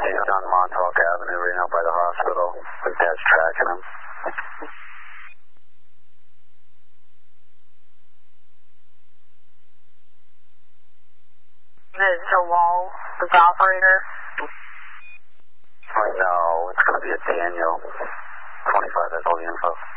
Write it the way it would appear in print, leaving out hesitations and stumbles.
He's on Montauk Avenue right now by the hospital. His dad's tracking him. Is Joel the operator? No, it's going to be a Daniel. 25 has all the info.